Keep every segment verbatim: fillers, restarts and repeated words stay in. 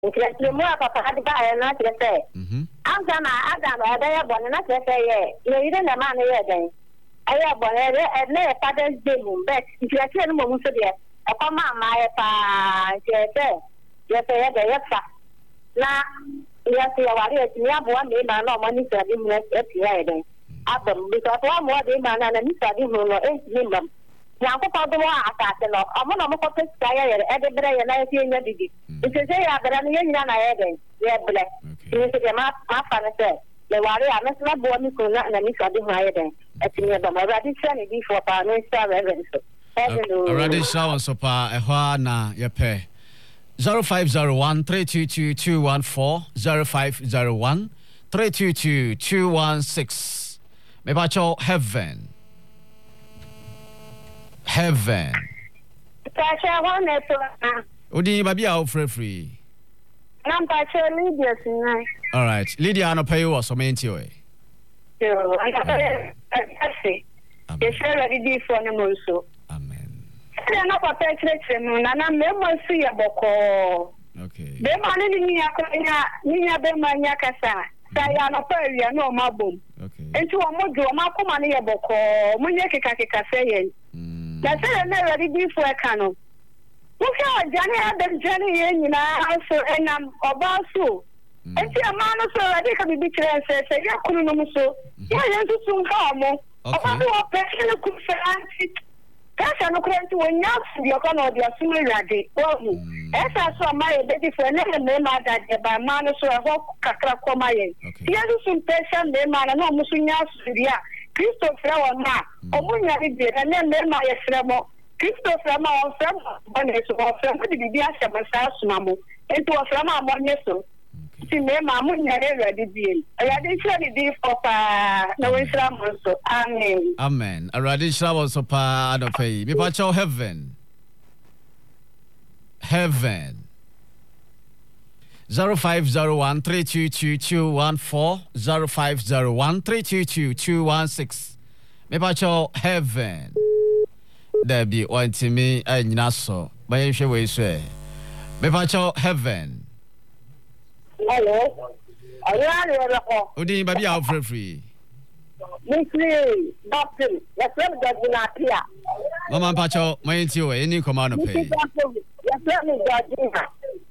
Nti mo papa ade ba e na kire se. Mhm. Anga na aga na ode ye bone na kire se ye. Ye ire na ma na ye den. Aye bone e e na Father's Day mo bet. Nti ya kire no mo so de. E kwa ma ma ye pa kire se. Ye se ye de ye fa. Na ya se ya wari e ti ya bo na ma na o mani se de mo e ti ya den. Adam because one more de ma na na mi sa de mo no e ti mam. Yankopɔn do wa asase no ɔmo na ɔmo kɔpɛ sika yɛ yɛ ɛde brɛ yɛ na yɛ tie nya didi nti sɛ yɛ abɛrɛ no yɛ nyina na yɛ den yɛ brɛ nti sɛ ma ma fa ne sɛ le ware a me sɛ bo mi ko na na mi sade ho ayɛ den ɛti ne ba ma radi sɛ ne di for pa no sɛ reverend so already show so pa ɛhɔ na yɛ pɛ zero five zero one three two two two one four zero five zero one three two two two one six me ba cho heaven Heaven. Tasha one eto. Odi baby a ofre free. Nam Tasha Lydia sinai. All right. Lydia no pay you so menti o. Yo, I got it. I see. They share ready di for no more so. Amen. Na no papa church no na na me mo si aboko. Okay. Be ma ni ni akanya ni nya be ma nya kasa. Sa ya no pa ria no ma bom. Okay. Enti o mo jo ma koma ne ye boko. Mo nya keka keka se yen. Na say na ready be for kano. Wo ka jani adam jani ye nyina so enam oba so. Enti ama no so ready ka bibi kire se se ya kunu no so. Ya yen so sun ka mo. Oba do person ku se anti. Kasa no krenti wonya so yo ka no dia so ready. Wo esa so ma ye be for na me ma da de ba ma no so ho kakra koma ye. Ya so sun person me ma na no mo so nya so dia. Christopher Wana, Omunya Bibia, and then my Fremo, Christopher Ma, Fremo, so Fremo, the Bibia, Mamu, into a Frama Moneso. See, Mamma, ready deal. I additionally did for no Islam also. Amen. Amen. A radical was so pa no pay. Me pacho heaven. Heaven. Zero five zero one three two two two one four zero five zero one three two two two one six. Me pacho heaven. There be one to me and Naso. By you way say. Me pacho heaven. Hello. Hello. Udi baby out for free. Missi, Doctor, yes, let me not here. Mama pacho, my into any command of pay. Yes, let me judge.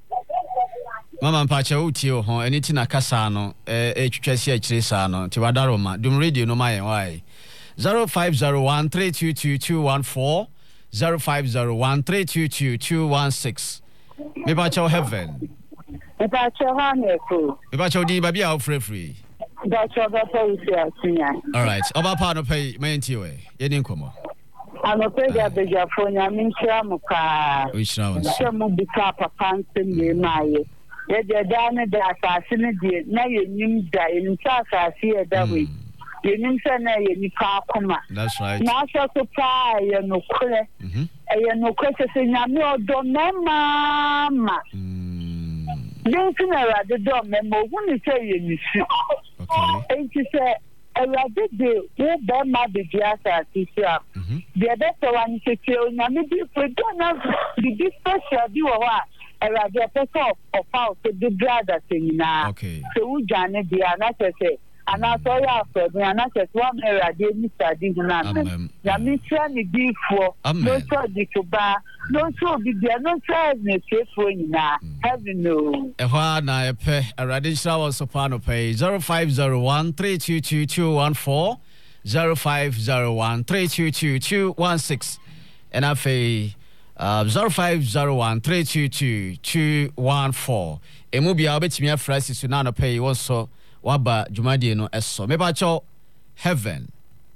Mama mpacha uti o ho eni ti na kasa no eh etwetwase akire sa no ti wadaroma dum radio no mayen why zero five zero one three two two two one four zero five zero one three two two two one six me pacha heaven me pacha ha me ko me pacha di ba bia o free free pacha ba pa usi atinya all right oba pa no pay menti we ye ni nkomo ano pega beja fonya minchira muka o ishra won se mu bika papa nsem le maye ye de dane da asase ne de na yenim da yenim asase ye da we yenim se na yenim ka akoma that's right na so so pa ye no kure mhm ye no kure se nyame odo mama mm dinki na ra de do memo hu ni se yenim si okay enti se Ewade de wo be ma be diasa tisia. De be so wan tete onyame bi fedo na di di special bi wo ha. Ewade peso of out the brother thina. Okay. So wo jane dia na tete ana so ya so dia na tete wa ewade mi sadi na. Ya mi tia ni di fo. No so di kuba. No so bi dia no so ne tefo nyina. Heaven no. Ehwa na epe ewade shira wo so pa no pay zero five zero one three two two two one four zero five zero one three two two two one six and afi uh zero five zero one three two two two one four emu bia obetimi afrasi so na no pay wo so waba jumadi no eso me ba cho heaven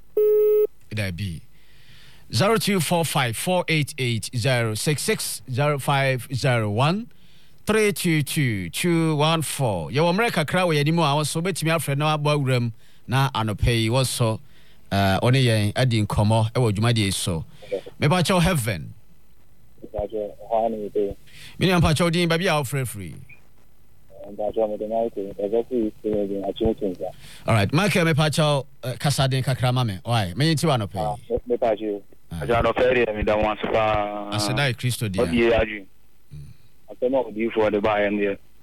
it be zero two four five four eight eight zero six six zero five zero one three two two two one four ye wo America kra we yanimu a wo so betimi afre na abo awuram na anopai wo so uh oni yen adi nkomo e wo jumadi so me ba cho heaven ba cho hani de me am pa cho din ba bia wo free free ba cho me de na ko e go ku se de a cho cho all right ma ke me pa cho kasadin kakra ma me why me yinti wa no pay me pa cho aja no fere mi da wan so pa asedai Kristo dia odi aju atema odi for the buy and there